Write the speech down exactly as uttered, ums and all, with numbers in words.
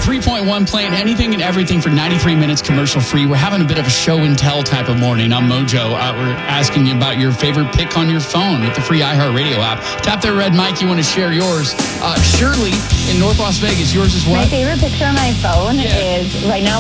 ninety-three point one playing anything and everything for ninety-three minutes commercial free. We're having a bit of a show and tell type of morning on Mojo. Uh, we're asking you about your favorite pick on your phone with the free iHeartRadio app. Tap that red mic. You want to share yours. Uh, Shirley in North Las Vegas. Yours is what? My favorite picture on my phone Yeah. is right now